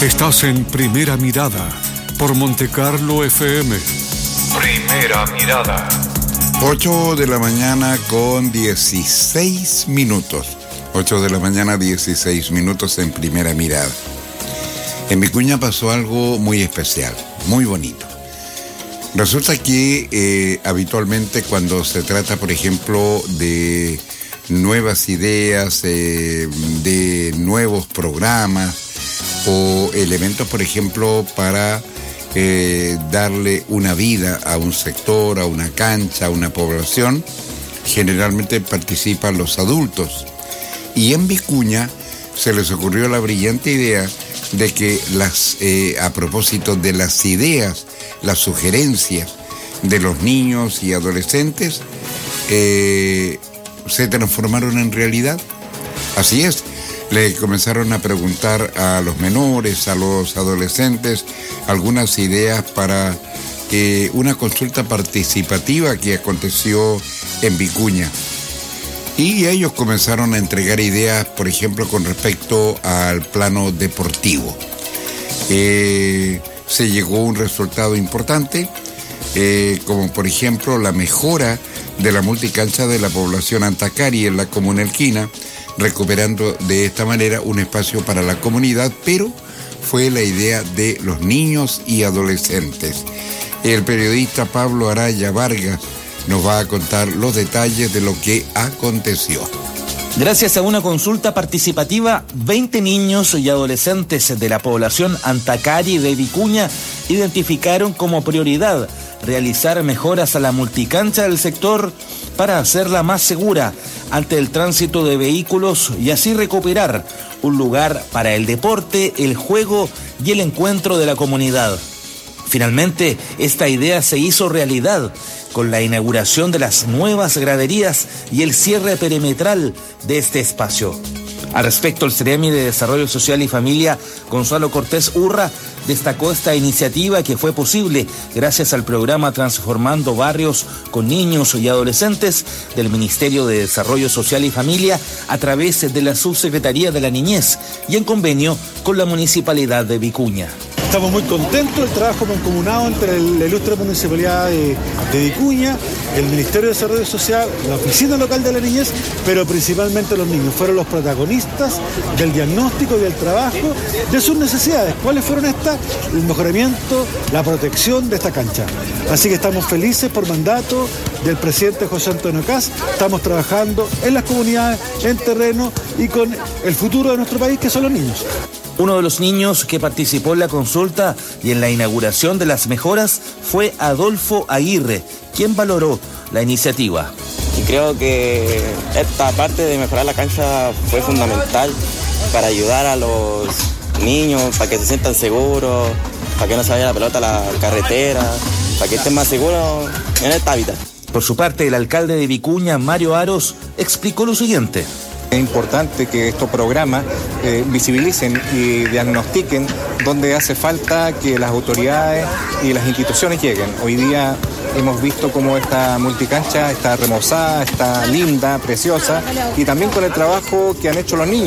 Estás en Primera Mirada por Montecarlo FM. Primera Mirada. 8 de la mañana con 16 minutos. 8 de la mañana, 16 minutos en Primera Mirada. En Vicuña pasó algo muy especial, muy bonito. Resulta que habitualmente cuando se trata, por ejemplo, de nuevas ideas, de nuevos programas o elementos, por ejemplo, para darle una vida a un sector, a una cancha, a una población, generalmente participan los adultos. Y en Vicuña se les ocurrió la brillante idea de que a propósito de las ideas, las sugerencias de los niños y adolescentes, se transformaron en realidad. Así es, le comenzaron a preguntar a los menores, a los adolescentes, algunas ideas para una consulta participativa que aconteció en Vicuña. Y ellos comenzaron a entregar ideas, por ejemplo, con respecto al plano deportivo. Se llegó a un resultado importante, como por ejemplo la mejora de la multicancha de la población Antacari en la comuna Elquina, recuperando de esta manera un espacio para la comunidad, pero fue la idea de los niños y adolescentes. El periodista Pablo Araya Vargas nos va a contar los detalles de lo que aconteció. Gracias a una consulta participativa, 20 niños y adolescentes de la población Antacari de Vicuña identificaron como prioridad realizar mejoras a la multicancha del sector para hacerla más segura ante el tránsito de vehículos y así recuperar un lugar para el deporte, el juego y el encuentro de la comunidad. Finalmente, esta idea se hizo realidad con la inauguración de las nuevas graderías y el cierre perimetral de este espacio. Al respecto, el Ceremi de Desarrollo Social y Familia, Gonzalo Cortés Urra, destacó esta iniciativa que fue posible gracias al programa Transformando Barrios con Niños y Adolescentes del Ministerio de Desarrollo Social y Familia a través de la Subsecretaría de la Niñez y en convenio con la Municipalidad de Vicuña. Estamos muy contentos del trabajo mancomunado entre la ilustre Municipalidad de Vicuña, el Ministerio de Desarrollo Social, la Oficina Local de la Niñez, pero principalmente los niños. Fueron los protagonistas del diagnóstico y del trabajo de sus necesidades. ¿Cuáles fueron estas? El mejoramiento, la protección de esta cancha. Así que estamos felices por mandato del presidente José Antonio Kast. Estamos trabajando en las comunidades, en terreno y con el futuro de nuestro país, que son los niños. Uno de los niños que participó en la consulta y en la inauguración de las mejoras fue Adolfo Aguirre, quien valoró la iniciativa. Y creo que esta parte de mejorar la cancha fue fundamental para ayudar a los niños, para que se sientan seguros, para que no se vaya la pelota a la carretera, para que estén más seguros en esta hábitat. Por su parte, el alcalde de Vicuña, Mario Aros, explicó lo siguiente. Es importante que estos programas visibilicen y diagnostiquen dónde hace falta que las autoridades y las instituciones lleguen. Hoy día hemos visto cómo esta multicancha está remozada, está linda, preciosa, y también con el trabajo que han hecho los niños.